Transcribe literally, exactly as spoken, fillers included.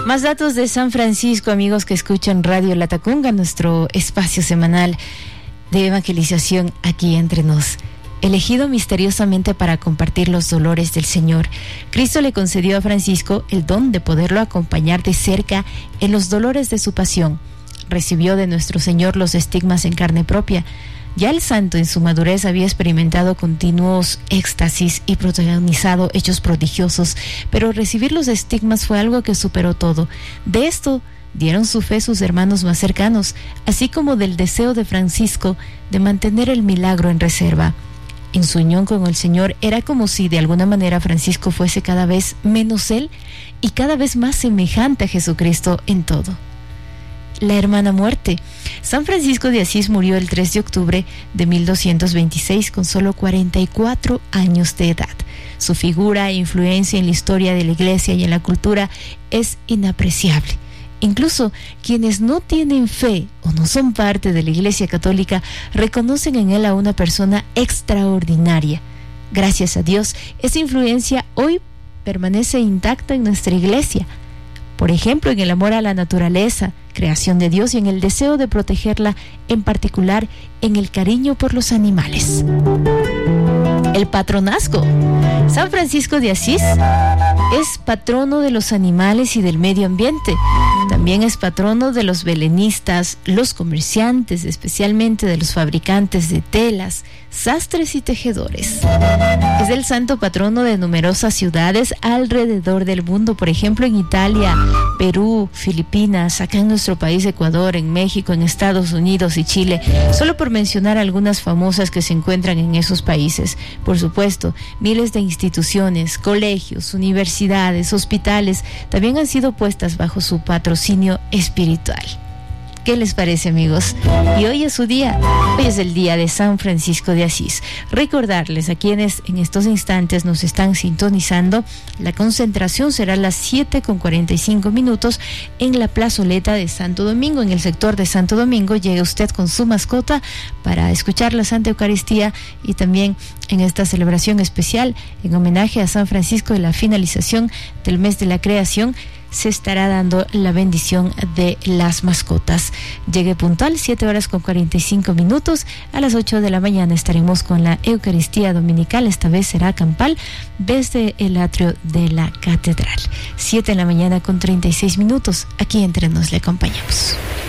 Más datos de San Francisco, amigos que escuchan Radio Latacunga, nuestro espacio semanal de evangelización aquí entre nos. Elegido misteriosamente para compartir los dolores del Señor, Cristo le concedió a Francisco el don de poderlo acompañar de cerca en los dolores de su pasión. Recibió de nuestro Señor los estigmas en carne propia. Ya el santo en su madurez había experimentado continuos éxtasis y protagonizado hechos prodigiosos, pero recibir los estigmas fue algo que superó todo. De esto dieron su fe sus hermanos más cercanos, así como del deseo de Francisco de mantener el milagro en reserva. En su unión con el Señor era como si de alguna manera Francisco fuese cada vez menos él y cada vez más semejante a Jesucristo en todo. La hermana muerte. San Francisco de Asís murió el tres de octubre de mil doscientos veintiséis con solo cuarenta y cuatro años de edad. Su figura e influencia en la historia de la Iglesia y en la cultura es inapreciable. Incluso quienes no tienen fe o no son parte de la Iglesia Católica reconocen en él a una persona extraordinaria. Gracias a Dios, esa influencia hoy permanece intacta en nuestra Iglesia. Por ejemplo, en el amor a la naturaleza, creación de Dios, y en el deseo de protegerla, en particular en el cariño por los animales. El patronazgo. San Francisco de Asís es patrono de los animales y del medio ambiente. También es patrono de los belenistas, los comerciantes, especialmente de los fabricantes de telas, sastres y tejedores. Es el santo patrono de numerosas ciudades alrededor del mundo, por ejemplo en Italia, Perú, Filipinas, acá en nuestro país Ecuador, en México, en Estados Unidos y Chile, solo por mencionar algunas famosas que se encuentran en esos países. Por supuesto, miles de instituciones, colegios, universidades, hospitales también han sido puestas bajo su patrocinio espiritual. ¿Qué les parece, amigos? Y hoy es su día, hoy es el día de San Francisco de Asís. Recordarles a quienes en estos instantes nos están sintonizando, la concentración será a las siete con cuarenta y cinco minutos en la plazoleta de Santo Domingo, en el sector de Santo Domingo. Llegue usted con su mascota para escuchar la Santa Eucaristía y también en esta celebración especial en homenaje a San Francisco de la finalización del mes de la creación. Se estará dando la bendición de las mascotas. Llegue puntual, siete horas con cuarenta y cinco minutos. A las ocho de la mañana estaremos con la Eucaristía Dominical. Esta vez será campal desde el atrio de la Catedral. siete de la mañana con treinta y seis minutos. Aquí entre nos le acompañamos.